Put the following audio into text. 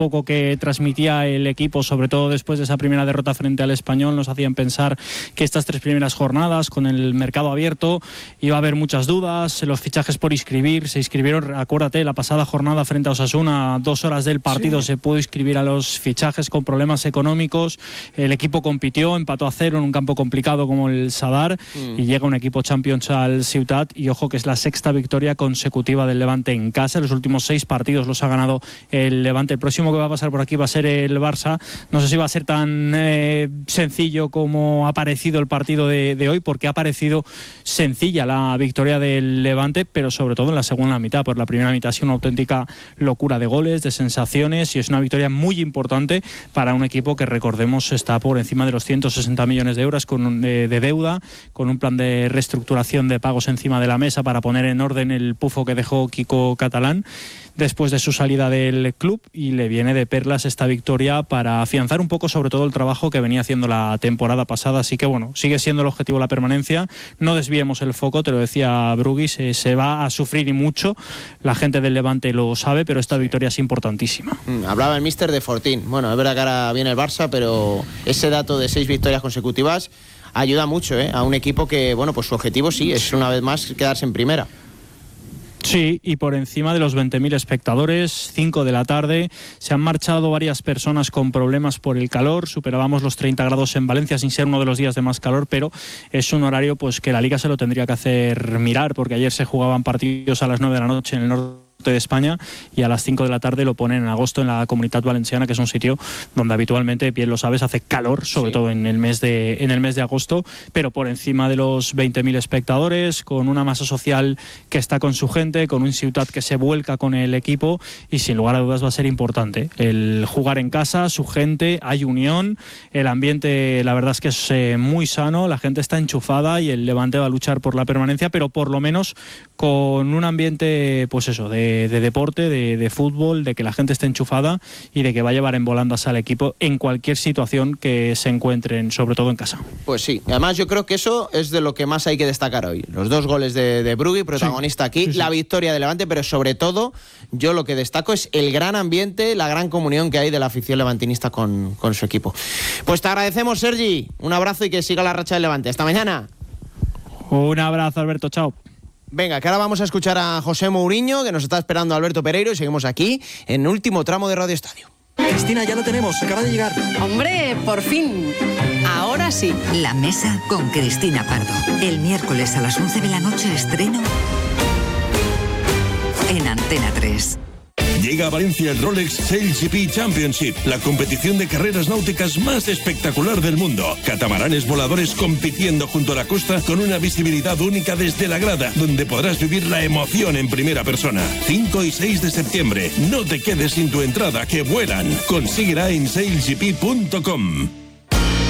poco que transmitía el equipo, sobre todo después de esa primera derrota frente al Español, nos hacían pensar que estas 3 primeras jornadas, con el mercado abierto, iba a haber muchas dudas, los fichajes por inscribir, se inscribieron, acuérdate, la pasada jornada frente a Osasuna, 2 horas del partido, se pudo inscribir a los fichajes con problemas económicos, el equipo compitió, empató a 0 en un campo complicado como el Sadar, y llega un equipo Champions al Ciutat, y ojo que es la 6ª victoria consecutiva del Levante en casa. Los últimos 6 partidos los ha ganado el Levante. El próximo que va a pasar por aquí va a ser el Barça. No sé si va a ser tan sencillo como ha parecido el partido de hoy, porque ha parecido sencilla la victoria del Levante, pero sobre todo en la segunda mitad. Por la primera mitad ha sido una auténtica locura de goles, de sensaciones, y es una victoria muy importante para un equipo que, recordemos, está por encima de los 160 millones de euros de deuda, con un plan de reestructuración de pagos encima de la mesa para poner en orden el pufo que dejó Quico Catalán después de su salida del club, y le viene de perlas esta victoria para afianzar un poco sobre todo el trabajo que venía haciendo la temporada pasada. Así que bueno, sigue siendo el objetivo la permanencia, no desviemos el foco, te lo decía Brugui, se va a sufrir y mucho, la gente del Levante lo sabe, pero esta victoria es importantísima. Hablaba el míster de Fortín. Bueno, es verdad que ahora viene el Barça, pero ese dato de 6 victorias consecutivas ayuda mucho a un equipo que, bueno, pues su objetivo sí es una vez más quedarse en primera. Sí, y por encima de los 20.000 espectadores, 5 de la tarde, se han marchado varias personas con problemas por el calor, superábamos los 30 grados en Valencia sin ser uno de los días de más calor, pero es un horario pues que la Liga se lo tendría que hacer mirar, porque ayer se jugaban partidos a las 9 de la noche en el norte de España y a las 5 de la tarde lo ponen en agosto en la Comunitat Valenciana, que es un sitio donde habitualmente, bien lo sabes, hace calor, sobre todo en el mes de agosto, pero por encima de los 20.000 espectadores, con una masa social que está con su gente, con un Ciutat que se vuelca con el equipo, y sin lugar a dudas va a ser importante el jugar en casa, su gente, hay unión, el ambiente la verdad es que es muy sano, la gente está enchufada y el Levante va a luchar por la permanencia, pero por lo menos con un ambiente pues eso, de deporte, de fútbol, de que la gente esté enchufada y de que va a llevar en volandas al equipo en cualquier situación que se encuentren, sobre todo en casa. Pues sí, además yo creo que eso es de lo que más hay que destacar hoy. Los 2 goles de Brugui, protagonista aquí, la victoria de Levante, pero sobre todo yo lo que destaco es el gran ambiente, la gran comunión que hay de la afición levantinista con su equipo. Pues te agradecemos, Sergi, un abrazo y que siga la racha del Levante. Hasta mañana. Un abrazo, Alberto, chao. Venga, que ahora vamos a escuchar a José Mourinho, que nos está esperando Alberto Pereiro, y seguimos aquí en último tramo de Radio Estadio. Cristina, ya lo tenemos, acaba de llegar. ¡Hombre, por fin! Ahora sí. La Mesa con Cristina Pardo. El miércoles a las 11 de la noche estreno en Antena 3. Llega a Valencia el Rolex Sail Championship, la competición de carreras náuticas más espectacular del mundo. Catamaranes voladores compitiendo junto a la costa con una visibilidad única desde la grada, donde podrás vivir la emoción en primera persona. 5 y 6 de septiembre. No te quedes sin tu entrada, que vuelan. Consíguela en sailgp.com.